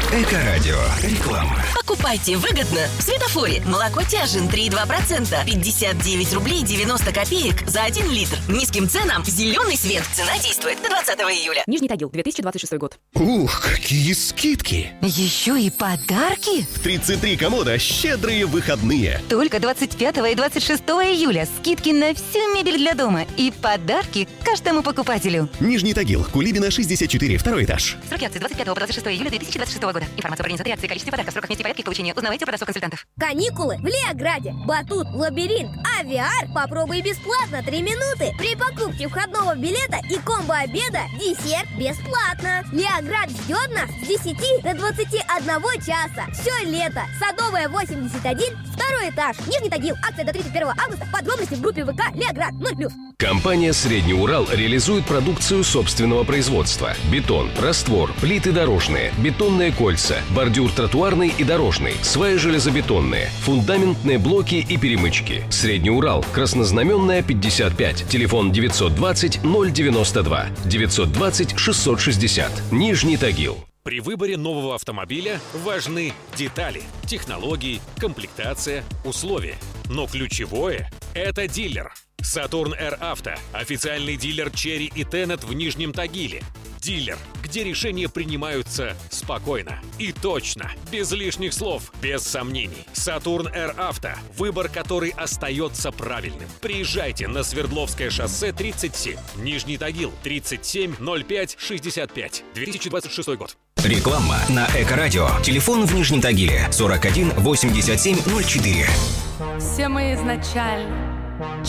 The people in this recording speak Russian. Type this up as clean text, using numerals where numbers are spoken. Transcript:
Эко-радио. Реклама. Покупайте выгодно. В Светофоре молоко Тяжин 3,2%. 59 рублей 90 копеек за 1 литр. Низким ценам зеленый свет. Цена действует до 20 июля. Нижний Тагил, 2026 год. Ух, какие скидки! Еще и подарки? В 33 комода щедрые выходные. Только 25 и 26 июля скидки на всю мебель для дома и подарки каждому покупателю. Нижний Тагил, Кулибина, 64, второй этаж. Сроки акции 25 по 26 июля 2026 года. Информация про организацию акции, количестве подарков, сроках, месте порядке получения узнавайте у продавцов-консультантов. Каникулы в Леограде. Батут, лабиринт, авиар. Попробуй бесплатно 3 минуты. При покупке входного билета и комбо-обеда десерт бесплатно. Леоград ждет нас с 10 до 21 часа. Все лето. Садовая, 81, второй этаж. Нижний Тагил. Акция до 31 августа. Подробности в группе ВК Леоград 0+. Компания «Средний Урал» реализует продукцию собственного производства. Бетон, раствор, плиты дорожные, бетонные кольца, бордюр тротуарный и дорожный, сваи железобетонные, фундаментные блоки и перемычки. «Средний Урал», Краснознаменная, 55, телефон 920 092, 920 660, Нижний Тагил. При выборе нового автомобиля важны детали, технологии, комплектация, условия. Но ключевое – это дилер. «Сатурн Р Авто» – официальный дилер «Черри» и «Тенет» в Нижнем Тагиле. Дилер, где решения принимаются спокойно и точно, без лишних слов, без сомнений. «Сатурн Р Авто» – выбор, который остается правильным. Приезжайте на Свердловское шоссе 37, Нижний Тагил, 370565, 2026 год. Реклама на Эко-радио. Телефон в Нижнем Тагиле 41 87 04. Все мы изначально